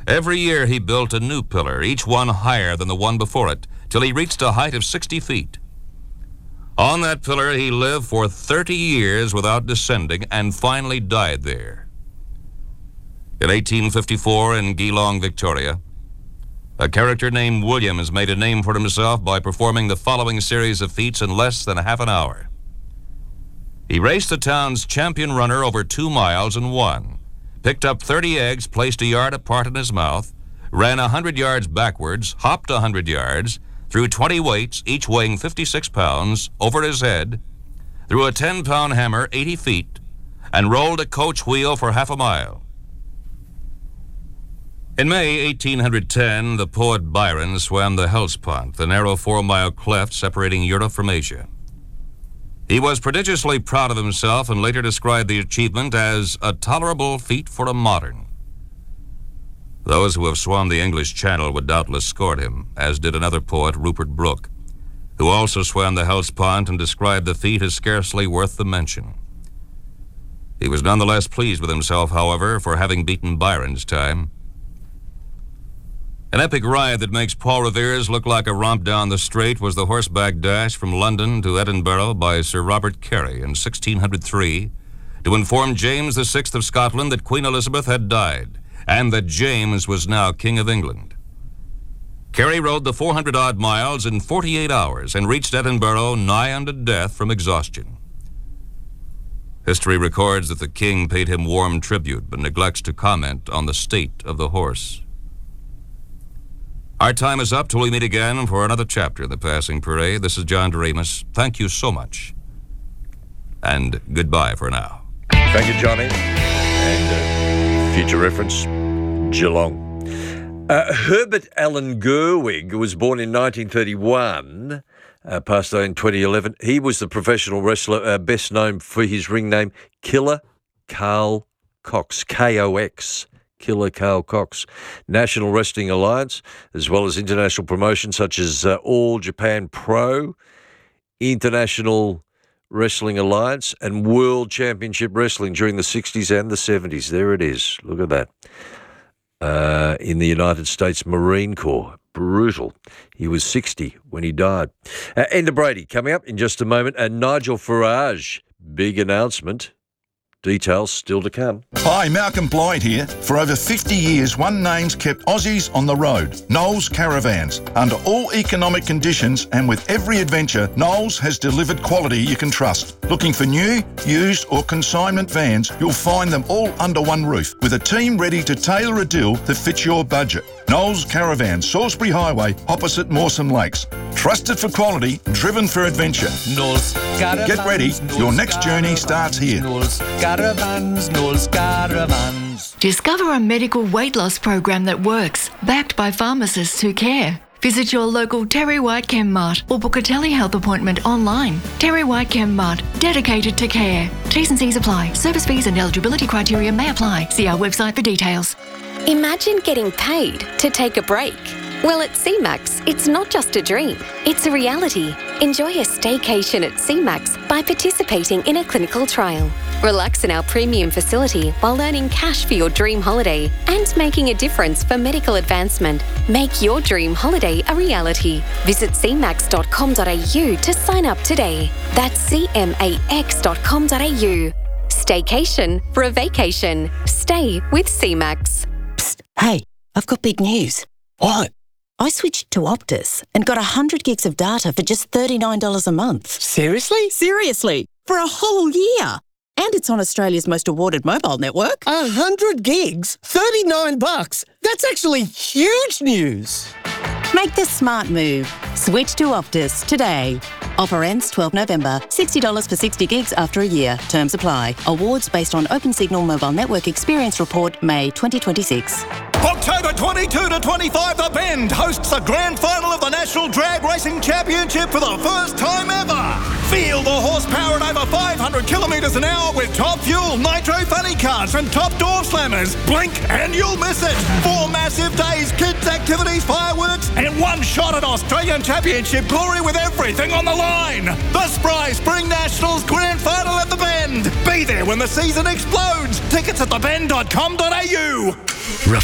Every year he built a new pillar, each one higher than the one before it, till he reached a height of 60 feet. On that pillar he lived for 30 years without descending and finally died there. In 1854 in Geelong, Victoria, a character named Williams made a name for himself by performing the following series of feats in less than half an hour. He raced the town's champion runner over 2 miles and won, picked up 30 eggs placed a yard apart in his mouth, ran 100 yards backwards, hopped 100 yards, threw 20 weights, each weighing 56 pounds, over his head, threw a 10-pound hammer 80 feet, and rolled a coach wheel for half a mile. In May 1810, the poet Byron swam the Hellespont, the narrow 4-mile cleft separating Europe from Asia. He was prodigiously proud of himself and later described the achievement as a tolerable feat for a modern. Those who have swum the English Channel would doubtless scorn him, as did another poet, Rupert Brooke, who also swam the Hellespont and described the feat as scarcely worth the mention. He was nonetheless pleased with himself, however, for having beaten Byron's time. An epic ride that makes Paul Revere's look like a romp down the straight was the horseback dash from London to Edinburgh by Sir Robert Carey in 1603 to inform James VI of Scotland that Queen Elizabeth had died and that James was now King of England. Carey rode the 400-odd miles in 48 hours and reached Edinburgh nigh unto death from exhaustion. History records that the king paid him warm tribute but neglects to comment on the state of the horse. Our time is up till we meet again for another chapter in the Passing Parade. This is John Doremus. Thank you so much. And goodbye for now. Thank you, Johnny. And future reference, Geelong. Herbert Allen Gerwig was born in 1931, passed away in 2011. He was the professional wrestler best known for his ring name, Killer Carl Cox, K-O-X. Killer Carl Cox. National Wrestling Alliance, as well as international promotions such as All Japan Pro, International Wrestling Alliance, and World Championship Wrestling during the 60s and the 70s. There it is. Look at that. In the United States Marine Corps. Brutal. He was 60 when he died. Enda Brady coming up in just a moment. And Nigel Farage, big announcement. Details still to come. Hi, Malcolm Blythe here. For over 50 years, one name's kept Aussies on the road. Knowles Caravans. Under all economic conditions and with every adventure, Knowles has delivered quality you can trust. Looking for new, used or consignment vans, you'll find them all under one roof with a team ready to tailor a deal that fits your budget. Knowles Caravans, Salisbury Highway, opposite Mawson Lakes. Trusted for quality, driven for adventure. Knowles Caravans. Get ready, your next journey starts here. Knowles Caravans, Knowles Caravans. Discover a medical weight loss program that works, backed by pharmacists who care. Visit your local Terry White Chem Mart or book a telehealth appointment online. Terry White Chem Mart, dedicated to care. T's and C's apply. Service fees and eligibility criteria may apply. See our website for details. Imagine getting paid to take a break. Well, at CMAX, it's not just a dream, it's a reality. Enjoy a staycation at CMAX by participating in a clinical trial. Relax in our premium facility while earning cash for your dream holiday and making a difference for medical advancement. Make your dream holiday a reality. Visit cmax.com.au to sign up today. That's cmax.com.au. Staycation for a vacation. Stay with CMAX. Psst, hey, I've got big news. What? I switched to Optus and got 100 gigs of data for just $39 a month. Seriously? Seriously, for a whole year. And it's on Australia's most awarded mobile network. 100 gigs? $39? That's actually huge news. Make the smart move. Switch to Optus today. Offer ends 12 November. $60 for 60 gigs after a year. Terms apply. Awards based on Opensignal Mobile Network Experience Report, May 2026. October 22 to 25, The Bend hosts the grand final of the National Drag Racing Championship for the first time ever. Feel the horsepower at over 500 kilometres an hour with top fuel, nitro funny cars and top door slammers. Blink and you'll miss it. 4 massive days, kids activities, fireworks and one shot at Australian Championship glory with everything on the line. The Spry Spring Nationals Grand Final at The Bend. Be there when the season explodes. Tickets at thebend.com.au.